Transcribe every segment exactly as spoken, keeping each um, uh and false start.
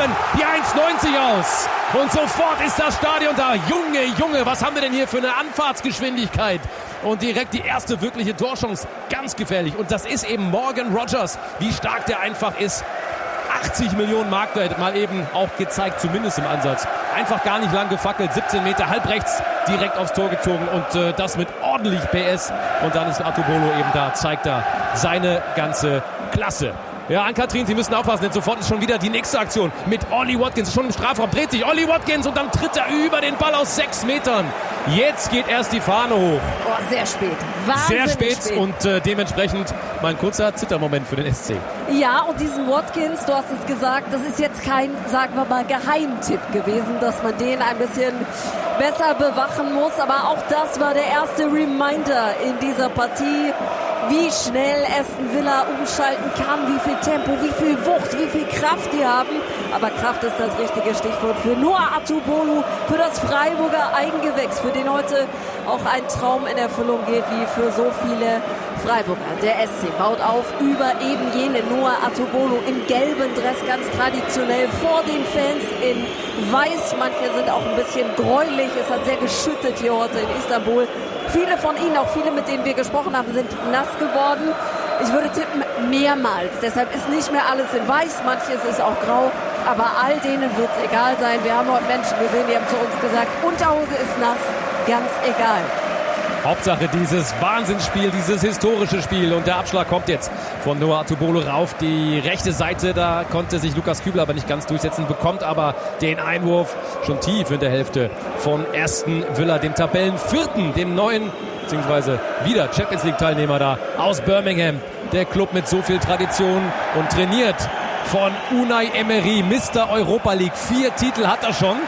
Heben die eins neunzig aus. Und sofort ist das Stadion da. Junge, Junge, was haben wir denn hier für eine Anfahrtsgeschwindigkeit? Und direkt die erste wirkliche Torchance. Ganz gefährlich. Und das ist eben Morgan Rogers. Wie stark der einfach ist. achtzig Millionen Marktwert mal eben auch gezeigt, zumindest im Ansatz. Einfach gar nicht lang gefackelt. siebzehn Meter halb rechts direkt aufs Tor gezogen. Und äh, das mit ordentlich P S. Und dann ist Atubolo eben da. Zeigt da seine ganze Klasse. Ja, Ann-Kathrin, Sie müssen aufpassen, denn sofort ist schon wieder die nächste Aktion mit Ollie Watkins. Schon im Strafraum dreht sich Ollie Watkins und dann tritt er über den Ball aus sechs Metern. Jetzt geht erst die Fahne hoch. Oh, sehr spät. Wahnsinnig sehr spät, spät. Und äh, dementsprechend mal ein kurzer Zittermoment für den S C. Ja, und diesen Watkins, du hast es gesagt, das ist jetzt kein, sagen wir mal, Geheimtipp gewesen, dass man den ein bisschen besser bewachen muss. Aber auch das war der erste Reminder in dieser Partie, wie schnell Aston Villa umschalten kann, wie viel Tempo, wie viel Wucht, wie viel Kraft die haben. Aber Kraft ist das richtige Stichwort für Noah Atubolo, für das Freiburger Eigengewächs, für den heute auch ein Traum in Erfüllung geht, wie für so viele Freiburger. Der S C baut auf über eben jene Noah Atubolo im gelben Dress, ganz traditionell vor den Fans in weiß. Manche sind auch ein bisschen gräulich. Es hat sehr geschüttet hier heute in Istanbul. Viele von ihnen, auch viele, mit denen wir gesprochen haben, sind nass geworden. Ich würde tippen, mehrmals. Deshalb ist nicht mehr alles in weiß, manches ist auch grau. Aber all denen wird es egal sein. Wir haben heute Menschen gesehen, die haben zu uns gesagt, Unterhose ist nass, ganz egal. Hauptsache dieses Wahnsinnsspiel, dieses historische Spiel. Und der Abschlag kommt jetzt von Noah Atubolo rauf. Die rechte Seite, da konnte sich Lukas Kübler aber nicht ganz durchsetzen, bekommt aber den Einwurf schon tief in der Hälfte von Aston Villa, dem Tabellenvierten, dem neuen, beziehungsweise wieder Champions League Teilnehmer da aus Birmingham. Der Club mit so viel Tradition und trainiert von Unai Emery, Mister Europa League. Vier Titel hat er schon.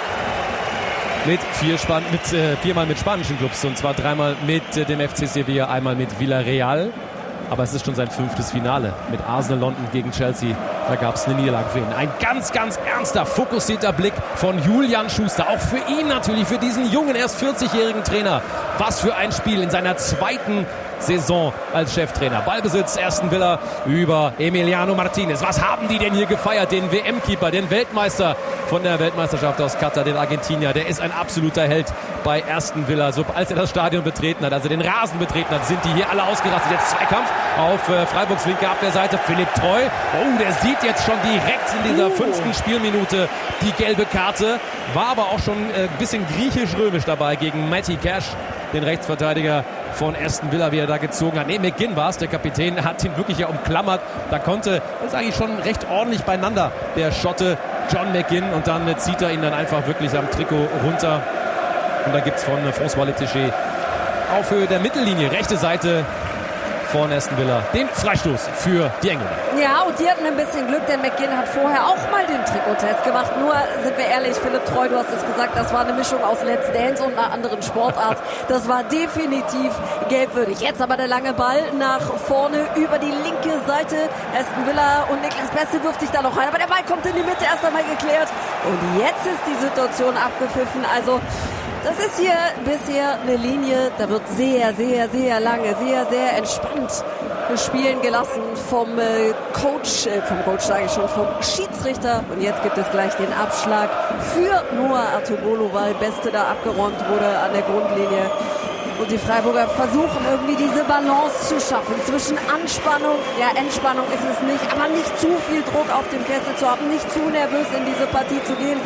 Mit, vier Span- mit äh, viermal mit spanischen Clubs, und zwar dreimal mit äh, dem F C Sevilla, einmal mit Villarreal. Aber es ist schon sein fünftes Finale mit Arsenal London gegen Chelsea. Da gab es eine Niederlage für ihn. Ein ganz, ganz ernster, fokussierter Blick von Julian Schuster. Auch für ihn natürlich, für diesen jungen, erst vierzigjährigen Trainer. Was für ein Spiel in seiner zweiten Saison als Cheftrainer. Ballbesitz Aston Villa über Emiliano Martinez. Was haben die denn hier gefeiert? Den W M-Keeper, den Weltmeister von der Weltmeisterschaft aus Katar, den Argentinier. Der ist ein absoluter Held bei Aston Villa. So, als er das Stadion betreten hat, als er den Rasen betreten hat, sind die hier alle ausgerastet. Jetzt Zweikampf auf äh, Freiburgs linke Abwehrseite. Philipp Treu. Oh, der sieht jetzt schon direkt in dieser fünften Spielminute die gelbe Karte. War aber auch schon ein äh, bisschen griechisch-römisch dabei gegen Matty Cash, den Rechtsverteidiger von Aston Villa, wie er da gezogen hat. Nee, McGinn war es, der Kapitän, hat ihn wirklich ja umklammert. Da konnte, das ist eigentlich schon recht ordentlich beieinander, der Schotte John McGinn. Und dann äh, zieht er ihn dann einfach wirklich am Trikot runter. Und da gibt es von äh, François Letticher auf Höhe der Mittellinie, rechte Seite von Aston Villa, den Freistoß für die Engländer. Ja, und die hatten ein bisschen Glück, denn McGinn hat vorher auch mal den Trikottest gemacht. Nur, sind wir ehrlich, Philipp Treu, du hast es gesagt, das war eine Mischung aus Let's Dance und einer anderen Sportart. Das war definitiv gelbwürdig. Jetzt aber der lange Ball nach vorne über die linke Seite. Aston Villa und Niklas Beste wirft sich da noch rein. Aber der Ball kommt in die Mitte, erst einmal geklärt. Und jetzt ist die Situation abgepfiffen. Also, das ist hier bisher eine Linie, da wird sehr, sehr, sehr lange, sehr, sehr entspannt spielen gelassen vom äh, Coach, äh, vom Coach sage ich schon, vom Schiedsrichter. Und jetzt gibt es gleich den Abschlag für Noah Atubolo, weil Beste da abgeräumt wurde an der Grundlinie. Und die Freiburger versuchen irgendwie diese Balance zu schaffen zwischen Anspannung, ja Entspannung ist es nicht, aber nicht zu viel Druck auf dem Kessel zu haben, nicht zu nervös in diese Partie zu gehen.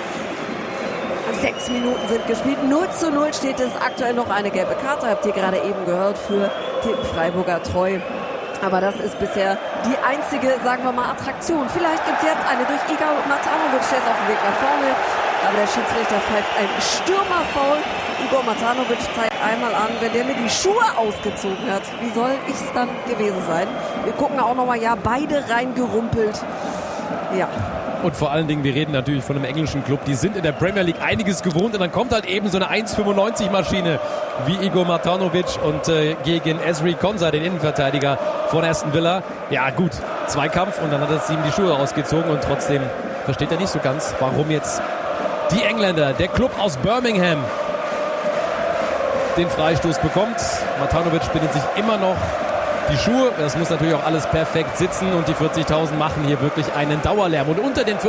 Sechs Minuten sind gespielt. null zu null steht es aktuell, noch eine gelbe Karte. Habt ihr gerade eben gehört für den Freiburger Treu. Aber das ist bisher die einzige, sagen wir mal, Attraktion. Vielleicht gibt es jetzt eine durch Igor Matanovic, der ist auf dem Weg nach vorne. Aber der Schiedsrichter pfeift ein Stürmerfoul. Igor Matanovic zeigt einmal an, wenn der mir die Schuhe ausgezogen hat. Wie soll ich es dann gewesen sein? Wir gucken auch nochmal, ja, beide reingerumpelt. Ja. Und vor allen Dingen, wir reden natürlich von einem englischen Club, die sind in der Premier League einiges gewohnt, und dann kommt halt eben so eine eins fünfundneunzig Maschine wie Igor Matanovic und äh, gegen Ezri Konsa, den Innenverteidiger von Aston Villa. Ja gut, Zweikampf, und dann hat er ihm die Schuhe ausgezogen, und trotzdem versteht er nicht so ganz, warum jetzt die Engländer, der Club aus Birmingham, den Freistoß bekommt. Matanovic bindet sich immer noch die Schuhe. Das muss natürlich auch alles perfekt sitzen, und die vierzigtausend machen hier wirklich einen Dauerlärm. Und unter den